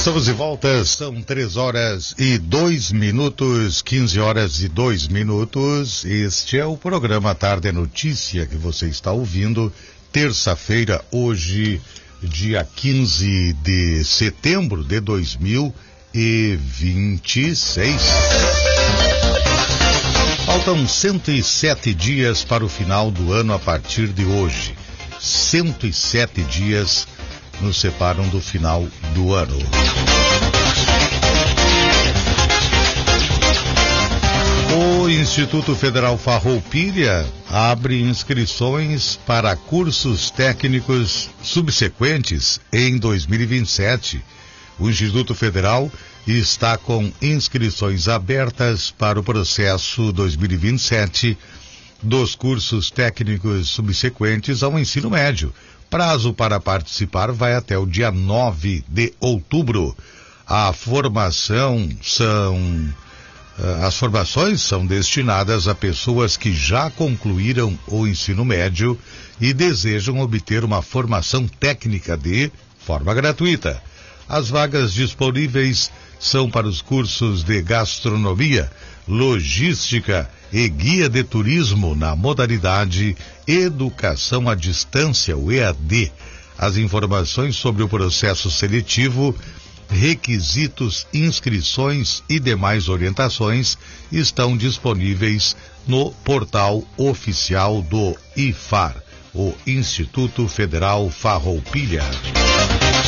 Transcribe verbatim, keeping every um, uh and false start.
Estamos de volta, são três horas e dois minutos, quinze horas e dois minutos. Este é o programa Tarde é Notícia que você está ouvindo. Terça-feira, hoje, dia quinze de setembro de dois mil e vinte e seis. Faltam cento e sete dias para o final do ano a partir de hoje. cento e sete dias nos separam do final do ano. O Instituto Federal Farroupilha abre inscrições para cursos técnicos subsequentes em dois mil e vinte e sete. O Instituto Federal está com inscrições abertas para o processo dois mil e vinte e sete dos cursos técnicos subsequentes ao ensino médio. Prazo para participar vai até o dia nove de outubro. A formação são, as formações são destinadas a pessoas que já concluíram o ensino médio e desejam obter uma formação técnica de forma gratuita. As vagas disponíveis são para os cursos de gastronomia, logística e guia de turismo na modalidade Educação à Distância, o E A D. As informações sobre o processo seletivo, requisitos, inscrições e demais orientações estão disponíveis no portal oficial do I F A R, o Instituto Federal Farroupilha.